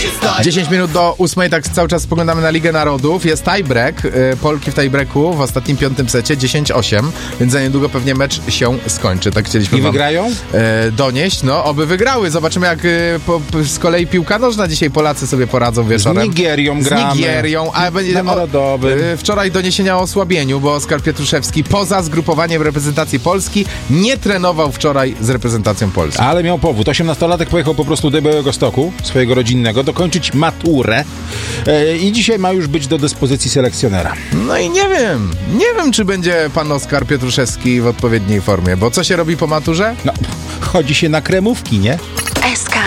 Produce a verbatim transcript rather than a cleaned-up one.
dziesięć minut do ósmej, tak cały czas spoglądamy na Ligę Narodów. Jest tiebreak, Polki w tiebreaku w ostatnim piątym secie dziesięć osiem, więc za niedługo pewnie mecz się skończy. Tak chcieliśmy I wygrają? E, donieść. No, oby wygrały. Zobaczymy, jak e, po, z kolei piłka nożna dzisiaj Polacy sobie poradzą wieczorem. Z Nigerią gramy. Z Nigerią. A będzie na narodowym. E, wczoraj doniesienia o osłabieniu, bo Oskar Pietruszewski poza zgrupowaniem reprezentacji Polski nie trenował wczoraj z reprezentacją Polski. Ale miał powód. osiemnastolatek pojechał po prostu do Białegostoku, swojego rodzinnego, dokończyć maturę e, i dzisiaj ma już być do dyspozycji selekcjonera. No i nie wiem, nie wiem, czy będzie pan Oskar Pietruszewski w odpowiedniej formie, bo co się robi po maturze? No, chodzi się na kremówki, nie? S K